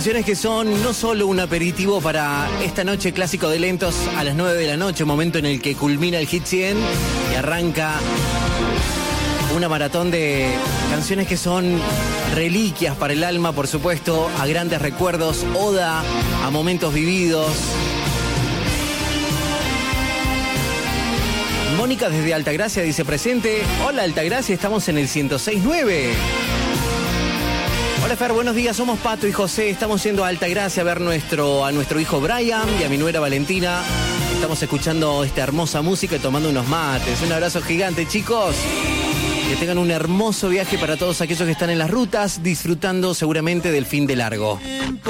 canciones que son no solo un aperitivo para esta noche clásico de lentos a las 9 de la noche, momento en el que culmina el Hit 100 y arranca una maratón de canciones que son reliquias para el alma, por supuesto, a grandes recuerdos, oda a momentos vividos. Mónica desde Altagracia dice presente. Hola Altagracia, estamos en el 106.9. Hola Fer, buenos días, somos Pato y José, estamos yendo a Altagracia a ver a nuestro hijo Brian y a mi nuera Valentina. Estamos escuchando esta hermosa música y tomando unos mates. Un abrazo gigante, chicos. Que tengan un hermoso viaje para todos aquellos que están en las rutas, disfrutando seguramente del fin de largo.